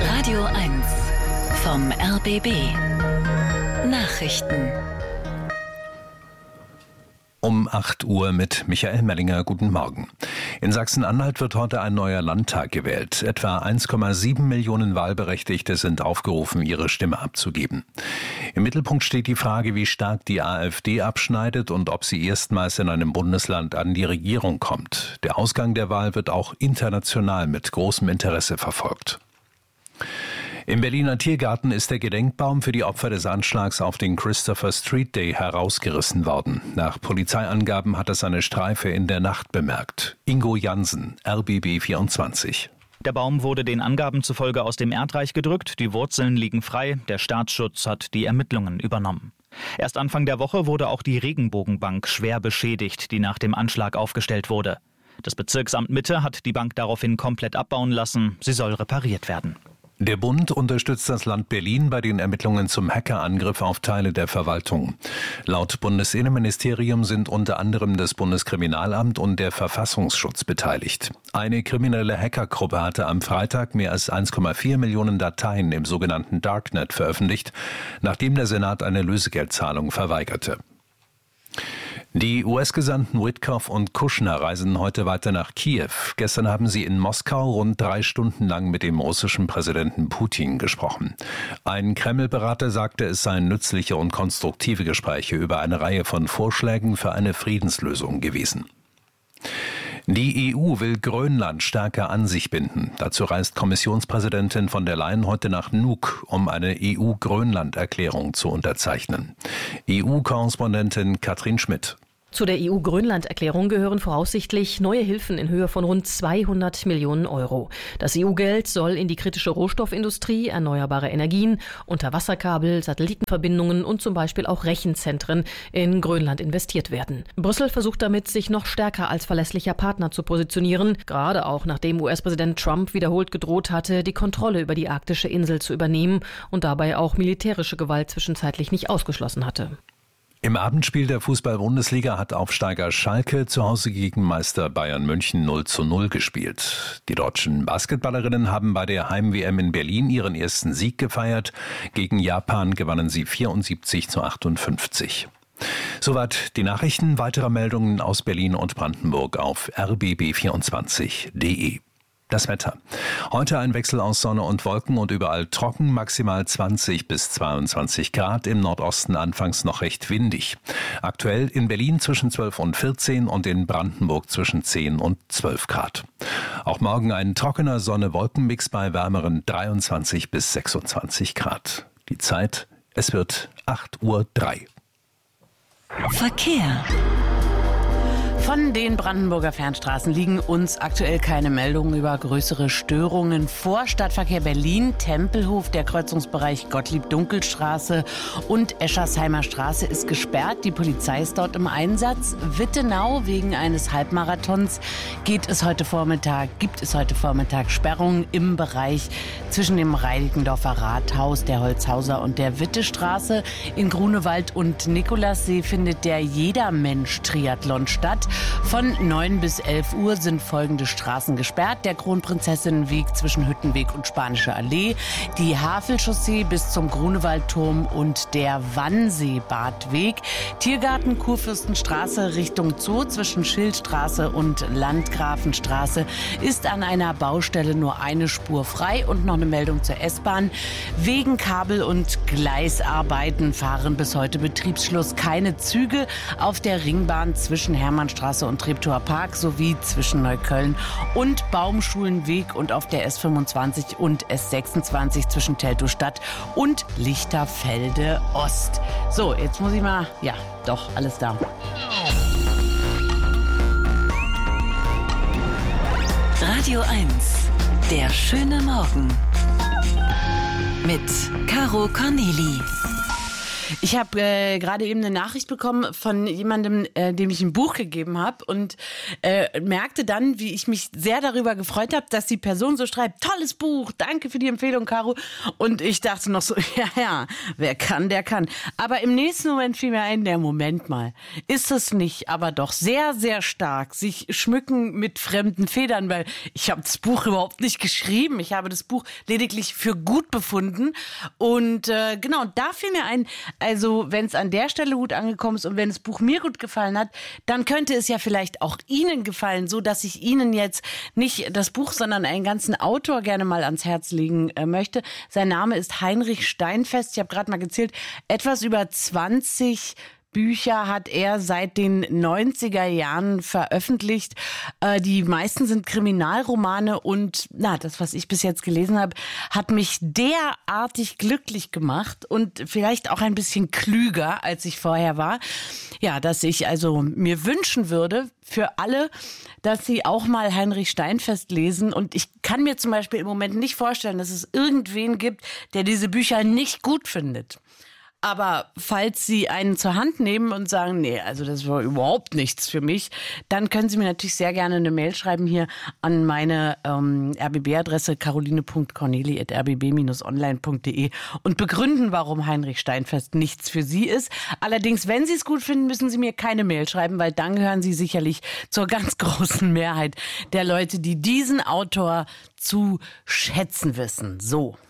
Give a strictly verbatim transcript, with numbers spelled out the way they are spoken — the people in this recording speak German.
Radio eins vom R B B. Nachrichten. Um acht Uhr mit Michael Mellinger. Guten Morgen. In Sachsen-Anhalt wird heute ein neuer Landtag gewählt. Etwa eins Komma sieben Millionen Wahlberechtigte sind aufgerufen, ihre Stimme abzugeben. Im Mittelpunkt steht die Frage, wie stark die AfD abschneidet und ob sie erstmals in einem Bundesland an die Regierung kommt. Der Ausgang der Wahl wird auch international mit großem Interesse verfolgt. Im Berliner Tiergarten ist der Gedenkbaum für die Opfer des Anschlags auf den Christopher Street Day herausgerissen worden. Nach Polizeiangaben hat es eine Streife in der Nacht bemerkt. Ingo Jansen, R B B vierundzwanzig. Der Baum wurde den Angaben zufolge aus dem Erdreich gedrückt, die Wurzeln liegen frei, der Staatsschutz hat die Ermittlungen übernommen. Erst Anfang der Woche wurde auch die Regenbogenbank schwer beschädigt, die nach dem Anschlag aufgestellt wurde. Das Bezirksamt Mitte hat die Bank daraufhin komplett abbauen lassen, sie soll repariert werden. Der Bund unterstützt das Land Berlin bei den Ermittlungen zum Hackerangriff auf Teile der Verwaltung. Laut Bundesinnenministerium sind unter anderem das Bundeskriminalamt und der Verfassungsschutz beteiligt. Eine kriminelle Hackergruppe hatte am Freitag mehr als eins Komma vier Millionen Dateien im sogenannten Darknet veröffentlicht, nachdem der Senat eine Lösegeldzahlung verweigerte. Die U S-Gesandten Witkoff und Kushner reisen heute weiter nach Kiew. Gestern haben sie in Moskau rund drei Stunden lang mit dem russischen Präsidenten Putin gesprochen. Ein Kreml-Berater sagte, es seien nützliche und konstruktive Gespräche über eine Reihe von Vorschlägen für eine Friedenslösung gewesen. Die E U will Grönland stärker an sich binden. Dazu reist Kommissionspräsidentin von der Leyen heute nach Nuuk, um eine E U-Grönland-Erklärung zu unterzeichnen. E U-Korrespondentin Katrin Schmidt. Zu der E U-Grönland-Erklärung gehören voraussichtlich neue Hilfen in Höhe von rund zweihundert Millionen Euro. Das E U-Geld soll in die kritische Rohstoffindustrie, erneuerbare Energien, Unterwasserkabel, Satellitenverbindungen und zum Beispiel auch Rechenzentren in Grönland investiert werden. Brüssel versucht damit, sich noch stärker als verlässlicher Partner zu positionieren, gerade auch nachdem U S-Präsident Trump wiederholt gedroht hatte, die Kontrolle über die arktische Insel zu übernehmen und dabei auch militärische Gewalt zwischenzeitlich nicht ausgeschlossen hatte. Im Abendspiel der Fußball-Bundesliga hat Aufsteiger Schalke zu Hause gegen Meister Bayern München null zu null gespielt. Die deutschen Basketballerinnen haben bei der Heim-W M in Berlin ihren ersten Sieg gefeiert. Gegen Japan gewannen sie vierundsiebzig zu achtundfünfzig. Soweit die Nachrichten. Weitere Meldungen aus Berlin und Brandenburg auf r b b vierundzwanzig punkt d e. Das Wetter. Heute ein Wechsel aus Sonne und Wolken und überall trocken, maximal zwanzig bis zweiundzwanzig Grad, im Nordosten anfangs noch recht windig. Aktuell in Berlin zwischen zwölf und vierzehn und in Brandenburg zwischen zehn und zwölf Grad. Auch morgen ein trockener Sonne-Wolken-Mix bei wärmeren dreiundzwanzig bis sechsundzwanzig Grad. Die Zeit, es wird acht Uhr drei. Verkehr. Von den Brandenburger Fernstraßen liegen uns aktuell keine Meldungen über größere Störungen vor. Stadtverkehr Berlin, Tempelhof, der Kreuzungsbereich Gottlieb-Dunkel-Straße und Eschersheimer Straße ist gesperrt. Die Polizei ist dort im Einsatz. Wittenau, wegen eines Halbmarathons geht es heute Vormittag, gibt es heute Vormittag Sperrungen im Bereich zwischen dem Reinickendorfer Rathaus, der Holzhauser und der Wittestraße. In Grunewald und Nikolassee findet der Jedermensch-Triathlon statt. Von neun bis elf Uhr sind folgende Straßen gesperrt. Der Kronprinzessinnenweg zwischen Hüttenweg und Spanische Allee, die Havelchaussee bis zum Grunewaldturm und der Wannseebadweg. Tiergarten Kurfürstenstraße Richtung Zoo zwischen Schildstraße und Landgrafenstraße ist an einer Baustelle nur eine Spur frei. Und noch eine Meldung zur S-Bahn. Wegen Kabel- und Gleisarbeiten fahren bis heute Betriebsschluss keine Züge auf der Ringbahn zwischen Hermannstraße und Treptower Park sowie zwischen Neukölln und Baumschulenweg und auf der S fünfundzwanzig und S sechsundzwanzig zwischen Teltow-Stadt und Lichterfelde Ost. So, jetzt muss ich mal, ja, doch, alles da. Radio eins, der schöne Morgen mit Caro Corneli. Ich habe äh, gerade eben eine Nachricht bekommen von jemandem, äh, dem ich ein Buch gegeben habe und äh, merkte dann, wie ich mich sehr darüber gefreut habe, dass die Person so schreibt, tolles Buch, danke für die Empfehlung, Caro. Und ich dachte noch so, ja, ja, wer kann, der kann. Aber im nächsten Moment fiel mir ein, der Moment mal, ist es nicht, aber doch sehr, sehr stark, sich schmücken mit fremden Federn, weil ich habe das Buch überhaupt nicht geschrieben. Ich habe das Buch lediglich für gut befunden. Und äh, genau, da fiel mir ein, also wenn es an der Stelle gut angekommen ist und wenn das Buch mir gut gefallen hat, dann könnte es ja vielleicht auch Ihnen gefallen, so dass ich Ihnen jetzt nicht das Buch, sondern einen ganzen Autor gerne mal ans Herz legen äh, möchte. Sein Name ist Heinrich Steinfest. Ich habe gerade mal gezählt, etwas über zwanzig Bücher hat er seit den neunziger Jahren veröffentlicht. Äh, die meisten sind Kriminalromane und na, das, was ich bis jetzt gelesen habe, hat mich derartig glücklich gemacht und vielleicht auch ein bisschen klüger, als ich vorher war. Ja, dass ich also mir wünschen würde für alle, dass sie auch mal Heinrich Steinfest lesen. Und ich kann mir zum Beispiel im Moment nicht vorstellen, dass es irgendwen gibt, der diese Bücher nicht gut findet. Aber falls Sie einen zur Hand nehmen und sagen, nee, also das war überhaupt nichts für mich, dann können Sie mir natürlich sehr gerne eine Mail schreiben hier an meine ähm, R B B-Adresse caroline punkt corneli at r b b dash online punkt d e und begründen, warum Heinrich Steinfest nichts für Sie ist. Allerdings, wenn Sie es gut finden, müssen Sie mir keine Mail schreiben, weil dann gehören Sie sicherlich zur ganz großen Mehrheit der Leute, die diesen Autor zu schätzen wissen. So.